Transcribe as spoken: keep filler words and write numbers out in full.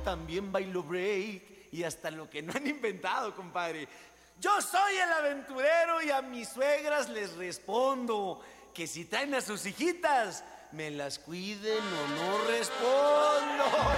También bailo break y hasta lo que no han inventado, compadre. Yo soy el aventurero y a mis suegras les respondo que si traen a sus hijitas, me las cuiden o no respondo.